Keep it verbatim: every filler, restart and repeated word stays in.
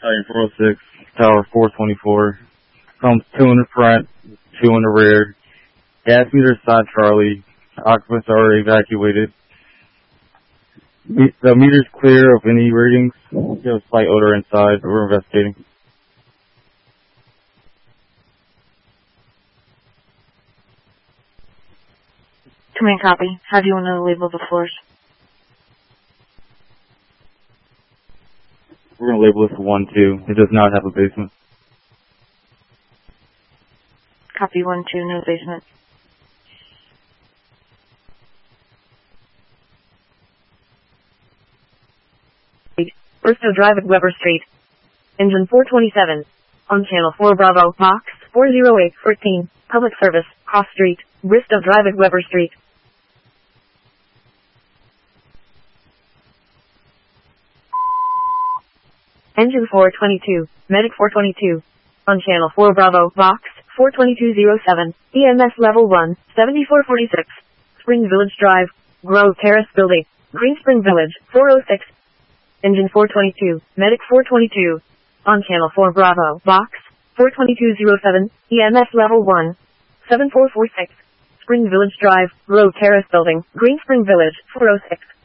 Titan four oh six, Tower four twenty-four. Pumps two in the front, two in the rear. Gas meter side Charlie. Occupants are evacuated. Me- The meter's clear of any readings. We have a slight odor inside, but we're investigating. Command copy. How do you want to label the floors? We're going to label this one two. It does not have a basement. Copy one two, no basement. Bristow Drive at Weber Street. Engine four twenty-seven. On channel four Bravo, box four oh eight fourteen. Public service, Cross Street, Bristow Drive at Weber Street. Engine four twenty-two, Medic four twenty-two. On channel four Bravo, box four twenty-two oh seven. E M S level one, seventy-four forty-six. Spring Village Drive, Grove Terrace Building, Green Spring Village, four oh six. Engine four twenty-two, Medic four twenty-two. On channel four Bravo, box four twenty-two oh seven. E M S level one, seven four four six. Spring Village Drive, Grove Terrace Building, Green Spring Village, four oh six.